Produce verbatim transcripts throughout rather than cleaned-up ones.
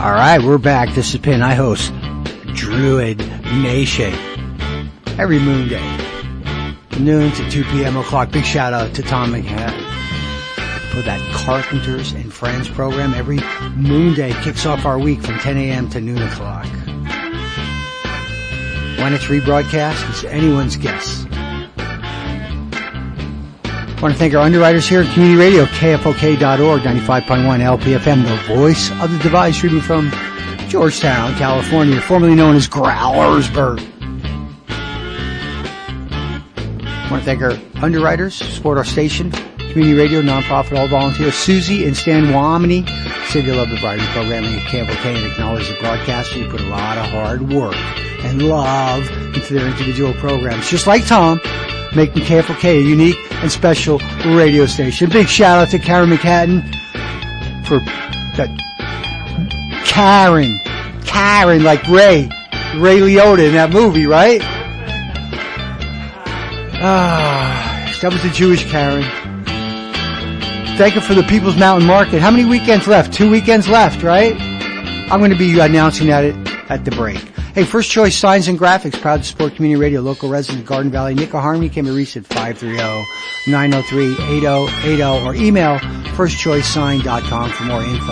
All right, we're back. This is Pin. I host Druid Nation every moon day, noon to two p.m. o'clock. Big shout out to Tom McHenry for that Carpenters and Friends program. Every moon day kicks off our week from ten a.m. to noon o'clock. When it's rebroadcast, it's anyone's guess. I want to thank our underwriters here at Community Radio, K F O K dot org, ninety-five point one L P F M, the voice of the divide, streaming from Georgetown, California, formerly known as Growlersburg. I want to thank our underwriters, support our station, Community Radio, nonprofit, all volunteers, Susie and Stan Womany, say they love the variety programming at K F O K and acknowledge the broadcasters who put a lot of hard work and love into their individual programs, just like Tom, making K F O K a unique and special radio station. Big shout out to Karen McHatton for that. Karen, Karen, like Ray, Ray Liotta in that movie, right? Ah, that was the Jewish Karen. Thank you for the People's Mountain Market. How many weekends left? Two weekends left, right? I'm going to be announcing that at the break. Hey, First Choice Signs and Graphics, proud to support Community Radio, local resident, Garden Valley. Nick Harmony can be reached at five three zero, nine zero three, eight zero eight zero or email first choice sign dot com for more info.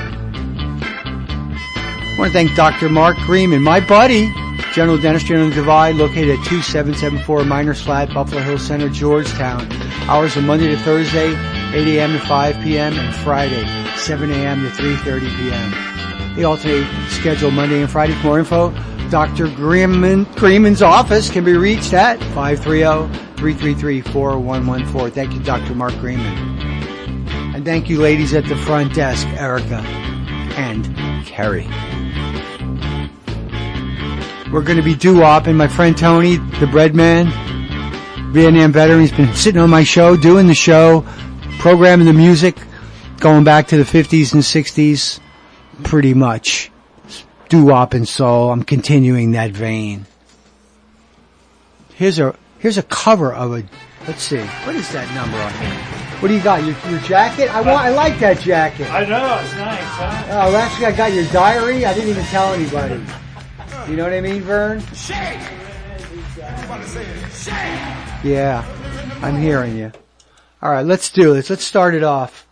I want to thank Doctor Mark Greenman, my buddy, General Dentistry on the Divide, located at two seven seven four Miners Flat, Buffalo Hills Center, Georgetown. Hours are Monday to Thursday, eight a.m. to five p.m. and Friday, seven a.m. to three thirty p.m. They alternate schedule Monday and Friday. For more info, Doctor Greenman, Greenman's office can be reached at five three zero, three three three, four one one four. Thank you, Doctor Mark Greenman. And thank you, ladies at the front desk, Erica and Kerry. We're going to be doo-wopping. My friend Tony, the bread man, Vietnam veteran, he's been sitting on my show, doing the show, programming the music, going back to the fifties and sixties, pretty much. Doo-wop and soul. I'm continuing that vein. Here's a here's a cover of a. Let's see. What is that number on here? What do you got? Your your jacket? I want. I like that jacket. I know it's nice. Huh? Oh, last week I got your diary. I didn't even tell anybody. You know what I mean, Vern? Shake. Yeah, I'm hearing you. All right, let's do this. Let's start it off.